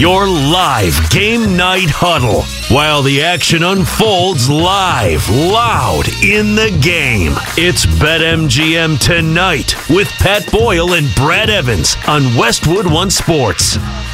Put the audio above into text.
your live game night huddle while the action unfolds live, loud in the game. It's BetMGM Tonight with Pat Boyle and Brad Evans on Westwood One Sports.